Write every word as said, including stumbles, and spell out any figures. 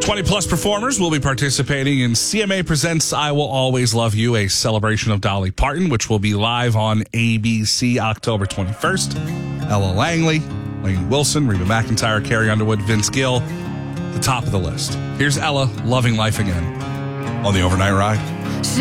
twenty plus performers will be participating in C M A Presents I Will Always Love You, a celebration of Dolly Parton, which will be live on A B C October twenty-first. Ella Langley, Lane Wilson, Reba McEntire, Carrie Underwood, Vince Gill, the top of the list. Here's Ella, Loving Life Again, on the Overnight Ride.